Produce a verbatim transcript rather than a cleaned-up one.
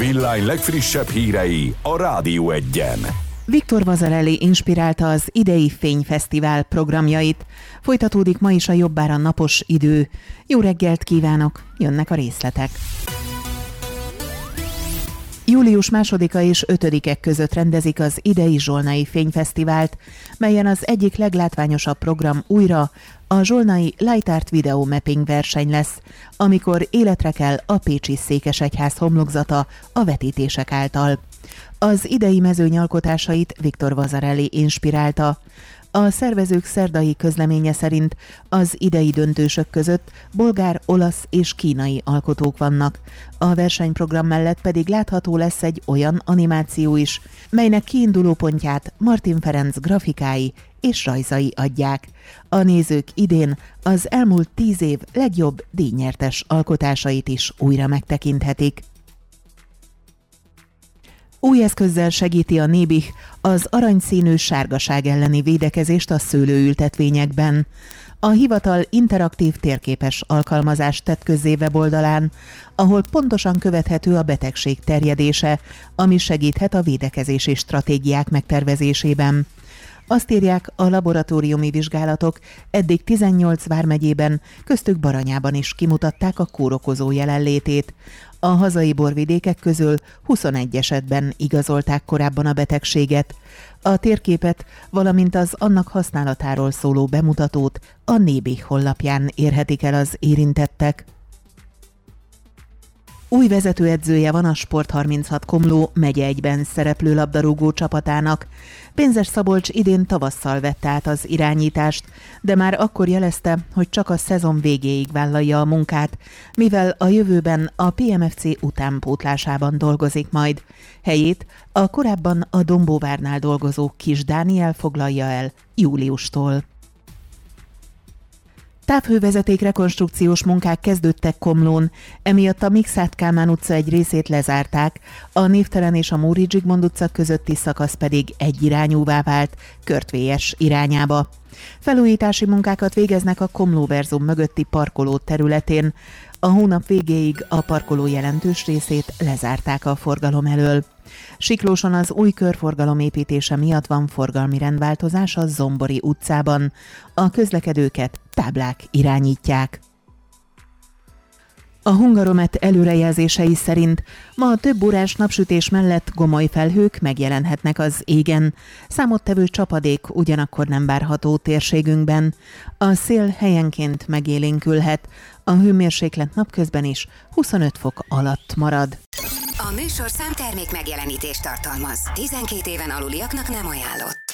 villány legfrissebb hírei a Rádió Egyen. Victor Vasarely inspirálta az idei Fényfesztivál programjait. Folytatódik ma is a jobbára napos idő. Jó reggelt kívánok, jönnek a részletek. július másodika és ötödike között rendezik az idei Zsolnai Fényfesztivált, melyen az egyik leglátványosabb program újra a Zsolnai Light Art Video Mapping verseny lesz, amikor életre kell a pécsi székesegyház homlokzata a vetítések által. Az idei mezőny alkotásait Victor Vasarely inspirálta. A szervezők szerdai közleménye szerint az idei döntősök között bolgár, olasz és kínai alkotók vannak. A versenyprogram mellett pedig látható lesz egy olyan animáció is, melynek kiindulópontját Martin Ferenc grafikái és rajzai adják. A nézők idén az elmúlt tíz év legjobb díjnyertes alkotásait is újra megtekinthetik. Új eszközzel segíti a Nébih az aranyszínű sárgaság elleni védekezést a szőlőültetvényekben. A hivatal interaktív térképes alkalmazást tett közzé weboldalán, ahol pontosan követhető a betegség terjedése, ami segíthet a védekezési stratégiák megtervezésében. Azt írják, a laboratóriumi vizsgálatok eddig tizennyolc vármegyében, köztük Baranyában is kimutatták a kórokozó jelenlétét. A hazai borvidékek közül huszonegy esetben igazolták korábban a betegséget. A térképet, valamint az annak használatáról szóló bemutatót a Nébih honlapján érhetik el az érintettek. Új vezetőedzője van a Sport harminchat Komló megye egyben szereplő labdarúgó csapatának. Pénzes Szabolcs idén tavasszal vette át az irányítást, de már akkor jelezte, hogy csak a szezon végéig vállalja a munkát, mivel a jövőben a pé em ef cé utánpótlásában dolgozik majd. Helyét a korábban a Dombóvárnál dolgozó Kis Dániel foglalja el júliustól. Távhővezeték rekonstrukciós munkák kezdődtek Komlón, emiatt a Mikszáth Kálmán utca egy részét lezárták, a Névtelen és a Móri Zsigmond utca közötti szakasz pedig egyirányúvá vált, Körtvélyes irányába. Felújítási munkákat végeznek a Komló-Verzum mögötti parkoló területén. A hónap végéig a parkoló jelentős részét lezárták a forgalom elől. Siklóson az új körforgalom építése miatt van forgalmi rendváltozás a Zombori utcában. A közlekedőket táblák irányítják. A Hungaromet előrejelzései szerint ma a több órás napsütés mellett gomoly felhők megjelenhetnek az égen. Számottevő csapadék ugyanakkor nem várható térségünkben. A szél helyenként megélénkülhet, a hőmérséklet napközben is huszonöt fok alatt marad. A műsorszám termék megjelenítést tartalmaz. tizenkét éven aluliaknak nem ajánlott.